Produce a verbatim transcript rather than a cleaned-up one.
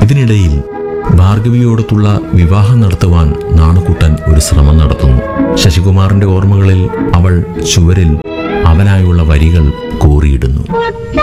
ഇതിനിടയിൽ ഭാർഗവിയോടൊത്തുള്ള വിവാഹം നടത്തുവാൻ നാണുക്കുട്ടൻ ഒരു ശ്രമം നടത്തുന്നു. ശശികുമാറിന്റെ ഓർമ്മകളിൽ അവൾ ചുവരിൽ അവനായുള്ള വരികൾ കോറിയിടുന്നു.